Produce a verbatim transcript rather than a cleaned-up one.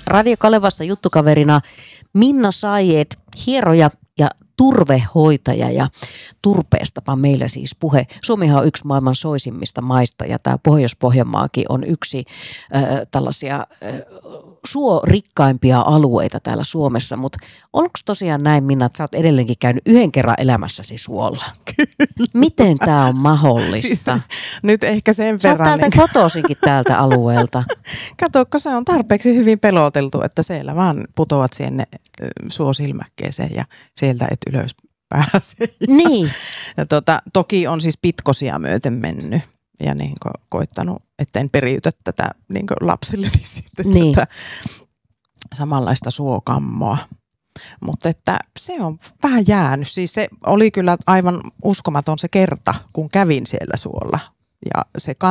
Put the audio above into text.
Radio Kalevassa juttukaverina Minna Saijed, hieroja ja turvehoitaja, ja turpeestapa meillä siis puhe. Suomihan on yksi maailman soisimmista maista ja tämä Pohjois-Pohjanmaakin on yksi äh, tällaisia äh, suorikkaimpia alueita täällä Suomessa, mutta onko tosiaan näin, Minna, että sä oot edelleenkin käynyt yhden kerran elämässäsi suolla? Kyllä. Miten tämä on mahdollista? Siis, nyt ehkä sen sä verran. Sä oot täältä niin... kotoisinkin täältä alueelta. Katsokko, se on tarpeeksi hyvin peloteltu, että siellä vaan putoat sinne suosilmäkkeeseen ja sieltä et ylös pääse. Niin. Ja tota, toki on siis pitkosia myöten mennyt ja niin ko, koittanut, etten periytä tätä niin lapselleni sitten niin. tätä samanlaista suokammoa. Mutta että se on vähän jäänyt. Siis se oli kyllä aivan uskomaton se kerta, kun kävin siellä suolla. Ja se